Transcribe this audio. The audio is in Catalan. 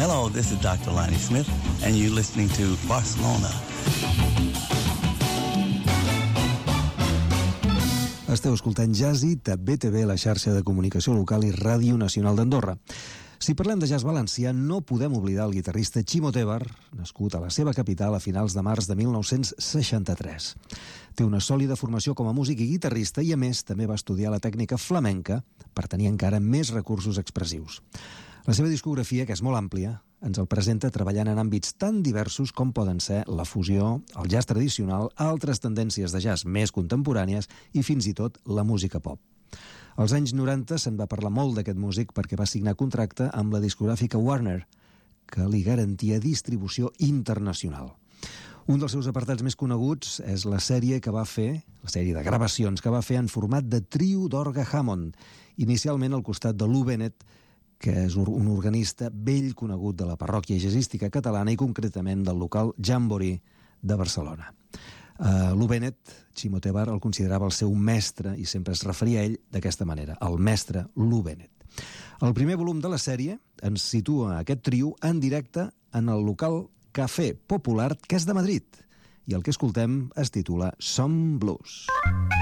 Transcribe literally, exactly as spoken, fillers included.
Hello, this is doctor Lonnie Smith, and you're listening to Barcelona. Esteu escoltant Jazz i a B T V, la xarxa de comunicació local i Ràdio Nacional d'Andorra. Si parlem de jazz valencià, no podem oblidar el guitarrista Chimo Tebar, nascut a la seva capital a finals de març de mil nou-cents seixanta-tres. Té una sòlida formació com a músic i guitarrista i, a més, també va estudiar la tècnica flamenca per tenir encara més recursos expressius. La seva discografia, que és molt àmplia, ens el presenta treballant en àmbits tan diversos com poden ser la fusió, el jazz tradicional, altres tendències de jazz més contemporànies i fins i tot la música pop. Als anys noranta se'n va parlar molt d'aquest músic perquè va signar contracte amb la discogràfica Warner, que li garantia distribució internacional. Un dels seus apartats més coneguts és la sèrie que va fer, la sèrie de gravacions que va fer en format de trio d'orgue Hammond, inicialment al costat de Lou Bennett, que és un organista vell conegut de la parròquia jazzística catalana i concretament del local Jamboree de Barcelona. Uh, Lou Bennett, Chimo Tebar el considerava el seu mestre i sempre es referia a ell d'aquesta manera, el mestre Lou Bennett. El primer volum de la sèrie ens situa aquest trio en directe en el local Café Popular, que és de Madrid, i el que escoltem es titula Some Blues.